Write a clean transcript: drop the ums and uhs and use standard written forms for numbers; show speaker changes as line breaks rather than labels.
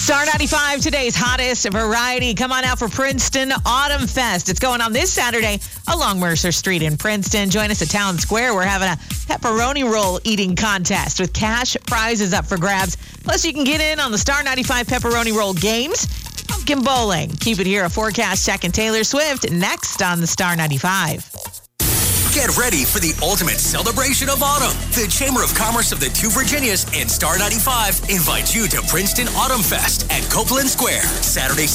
Star 95, today's hottest variety. Come on out for Princeton Autumn Fest. It's going on this Saturday along Mercer Street in Princeton. Join us at Town Square. We're having a pepperoni roll eating contest with cash prizes up for grabs. Plus, you can get in on the Star 95 pepperoni roll games. Pumpkin bowling. Keep it here. A forecast check and Taylor Swift next on the Star 95.
Get ready for the ultimate celebration of autumn. The Chamber of Commerce of the Two Virginias and Star 95 invite you to Princeton Autumn Fest at Copeland Square, Saturday,